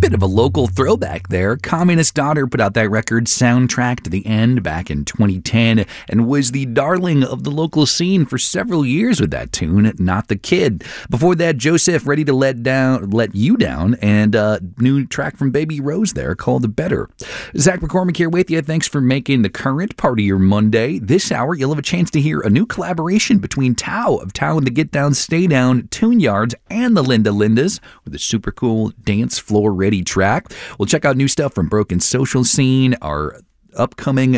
Bit of a local throwback there. Communist Daughter put out that record, Soundtrack to the End, back in 2010, and was the darling of the local scene for several years with that tune, Not the Kid. Before that, Joseph, Ready to Let You Down, and a new track from Baby Rose there called Better. Zach McCormick here with you. Thanks for making the current part of your Monday. This hour, you'll have a chance to hear a new collaboration between Tao of Tao and the Get Down, Stay Down, Tune Yards, and the Linda Lindas with a super cool dance floor ready track. We'll check out new stuff from Broken Social Scene, our upcoming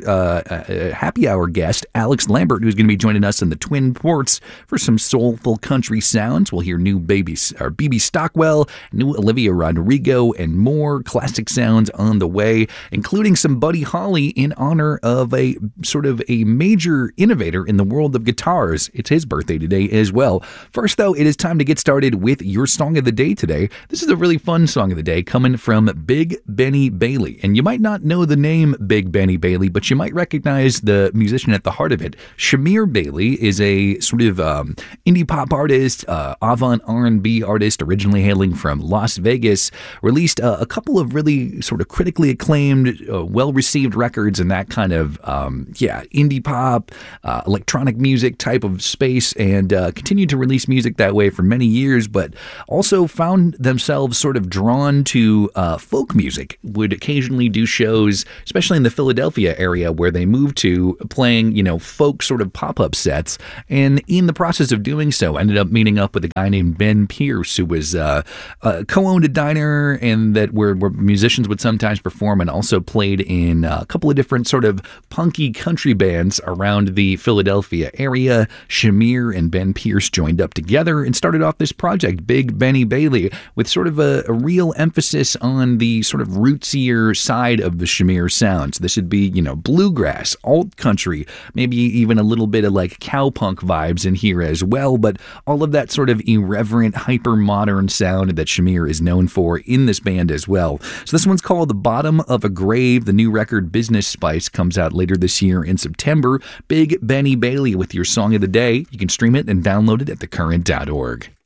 happy hour guest, Alex Lambert, who's going to be joining us in the Twin Ports for some soulful country sounds. We'll hear new BB Stockwell, new Olivia Rodrigo, and more classic sounds on the way, including some Buddy Holly in honor of a sort of a major innovator in the world of guitars. It's his birthday today as well. First, though, it is time to get started with your song of the day today. This is a really fun song of the day coming from Big Benny Bailey. And you might not know the name Big Benny Bailey, but you might recognize the musician at the heart of it. Shamir Bailey is a sort of indie pop artist, avant R&B artist, originally hailing from Las Vegas. Released a couple of really sort of critically acclaimed, well-received records in that kind of, indie pop, electronic music type of space, and continued to release music that way for many years, but also found themselves sort of drawn to folk music. Would occasionally do shows, especially in the Philadelphia area, where they moved to, playing, folk sort of pop-up sets. And in the process of doing so, ended up meeting up with a guy named Ben Pierce, who was co-owned a diner, and that where musicians would sometimes perform, and also played in a couple of different sort of punky country bands around the Philadelphia area. Shamir and Ben Pierce joined up together and started off this project, Big Benny Bailey, with sort of a real emphasis on the sort of rootsier side of the Shamir sounds. This would be, bluegrass, alt country, maybe even a little bit of like cowpunk vibes in here as well, but all of that sort of irreverent, hyper-modern sound that Shamir is known for in this band as well. So this one's called The Bottom of a Grave. The new record, Business Spice, comes out later this year in September. Big Benny Bailey with your song of the day. You can stream it and download it at thecurrent.org.